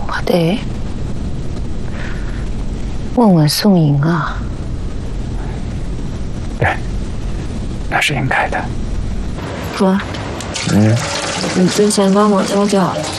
我得问问宋莹啊。 对，那是应该的。 哥，你之前帮我丢掉了。